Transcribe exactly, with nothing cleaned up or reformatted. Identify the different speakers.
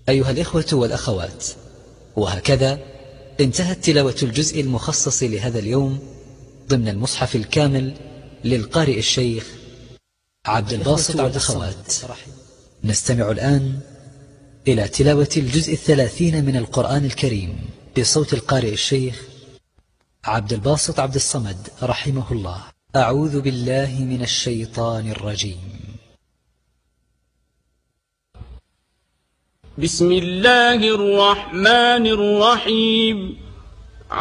Speaker 1: أيها الإخوة والأخوات، وهكذا انتهت تلاوة الجزء المخصص لهذا اليوم ضمن المصحف الكامل للقارئ الشيخ عبد الباسط عبد الصمد. نستمع الآن إلى تلاوة الجزء الثلاثين من القرآن الكريم بصوت القارئ الشيخ عبد الباسط عبد الصمد رحمه الله. أعوذ بالله من الشيطان الرجيم.
Speaker 2: بسم الله الرحمن الرحيم.